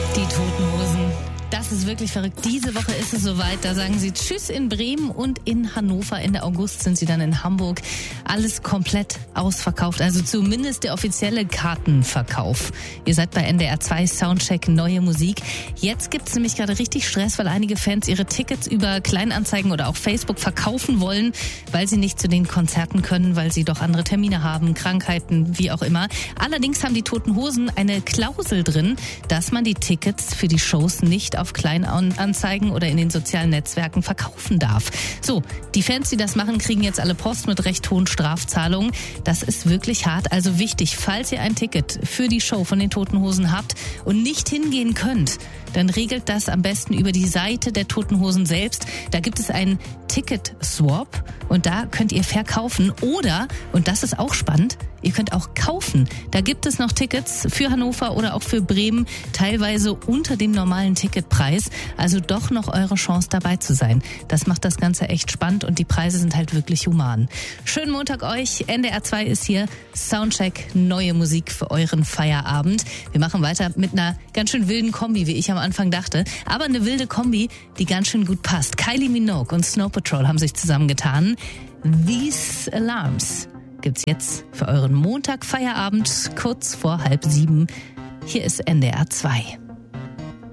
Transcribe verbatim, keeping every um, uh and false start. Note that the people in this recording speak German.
Die Toten Hosen. Das ist wirklich verrückt. Diese Woche ist es soweit. Da sagen sie Tschüss in Bremen und in Hannover. Ende August sind sie dann in Hamburg. Alles komplett ausverkauft. Also zumindest der offizielle Kartenverkauf. Ihr seid bei N D R zwei Soundcheck Neue Musik. Jetzt gibt es nämlich gerade richtig Stress, weil einige Fans ihre Tickets über Kleinanzeigen oder auch Facebook verkaufen wollen, weil sie nicht zu den Konzerten können, weil sie doch andere Termine haben, Krankheiten, wie auch immer. Allerdings haben die Toten Hosen eine Klausel drin, dass man die Tickets für die Shows nicht auf Kleinanzeigen oder in den sozialen Netzwerken verkaufen darf. So, die Fans, die das machen, kriegen jetzt alle Post mit recht hohen Strafzahlungen. Das ist wirklich hart. Also wichtig, falls ihr ein Ticket für die Show von den Toten Hosen habt und nicht hingehen könnt, dann regelt das am besten über die Seite der Toten Hosen selbst. Da gibt es einen Ticket-Swap und da könnt ihr verkaufen oder, und das ist auch spannend, ihr könnt auch kaufen. Da gibt es noch Tickets für Hannover oder auch für Bremen, teilweise unter dem normalen Ticketpreis. Also doch noch eure Chance dabei zu sein. Das macht das Ganze echt spannend und die Preise sind halt wirklich human. Schönen Montag euch. N D R zwei ist hier. Soundcheck, neue Musik für euren Feierabend. Wir machen weiter mit einer ganz schön wilden Kombi, wie ich am Anfang dachte. Aber eine wilde Kombi, die ganz schön gut passt. Kylie Minogue und Snow Patrol haben sich zusammengetan. These Alarms gibt's jetzt für euren Montag-Feierabend kurz vor halb sieben. Hier ist N D R zwei.